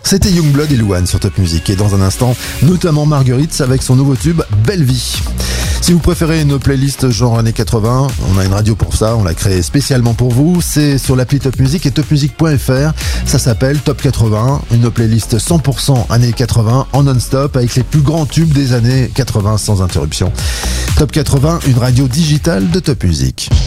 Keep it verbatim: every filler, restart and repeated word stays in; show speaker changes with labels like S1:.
S1: C'était Youngblood et Louane sur Top Music. Et dans un instant, notamment Marguerite avec son nouveau tube Belle Vie. Si vous préférez une playlist genre années quatre-vingts, on a une radio pour ça, on l'a créée spécialement pour vous. C'est sur l'appli Top Music et top music point f r. Ça s'appelle Top quatre-vingts, une playlist cent pour cent années quatre-vingts en non-stop avec les plus grands tubes des années quatre-vingts sans interruption. Top quatre-vingts, une radio digitale de Top Music.